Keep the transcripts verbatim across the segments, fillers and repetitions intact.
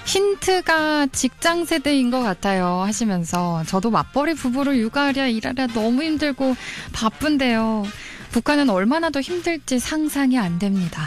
힌트가 직장 세대인 것 같아요 하시면서 저도 맞벌이 부부로 육아하랴 일하랴 너무 힘들고 바쁜데요. 북한은 얼마나 더 힘들지 상상이 안 됩니다.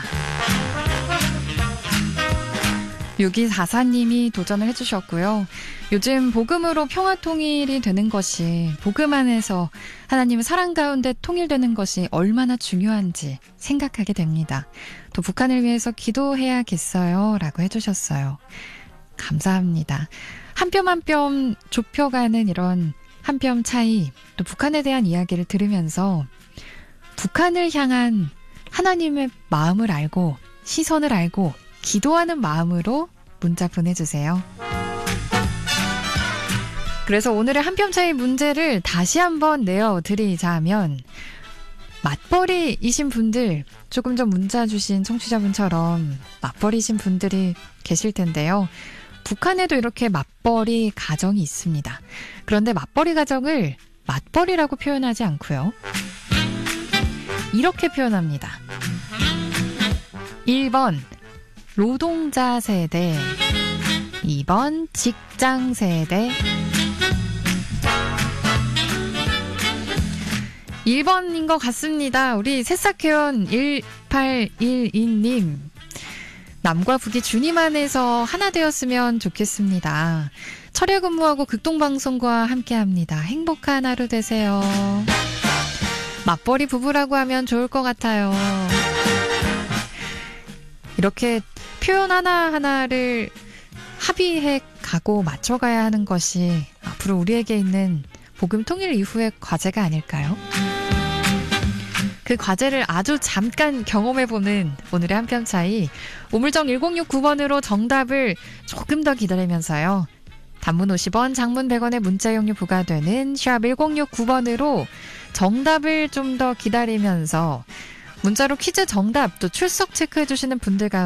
육이사사님이 도전을 해주셨고요. 요즘 복음으로 평화통일이 되는 것이 복음 안에서 하나님의 사랑 가운데 통일되는 것이 얼마나 중요한지 생각하게 됩니다. 또 북한을 위해서 기도해야겠어요 라고 해주셨어요. 감사합니다. 한 뼘 한 뼘 좁혀가는 이런 한 뼘 차이, 또 북한에 대한 이야기를 들으면서 북한을 향한 하나님의 마음을 알고 시선을 알고 기도하는 마음으로 문자 보내주세요. 그래서 오늘의 한 뼘 차이 문제를 다시 한번 내어드리자면, 맞벌이이신 분들, 조금 전 문자 주신 청취자분처럼 맞벌이이신 분들이 계실 텐데요. 북한에도 이렇게 맞벌이 가정이 있습니다. 그런데 맞벌이 가정을 맞벌이라고 표현하지 않고요. 이렇게 표현합니다. 일 번 노동자 세대, 이 번 직장 세대. 일 번인 것 같습니다. 우리 새싹회원 일팔일이 님. 남과 북이 주님 안에서 하나 되었으면 좋겠습니다. 철야 근무하고 극동방송과 함께합니다. 행복한 하루 되세요. 맞벌이 부부라고 하면 좋을 것 같아요. 이렇게 표현 하나하나를 합의해 가고 맞춰가야 하는 것이 앞으로 우리에게 있는 복음 통일 이후의 과제가 아닐까요? 그 과제를 아주 잠깐 경험해보는 오늘의 한 뼘 차이, 우물정 일공육구 번으로 정답을 조금 더 기다리면서요. 단문 오십 원, 장문 백 원의 문자 이용료 부과되는 샵 일공육구 번으로 정답을 좀 더 기다리면서 문자로 퀴즈 정답 또 출석 체크해주시는 분들 가운데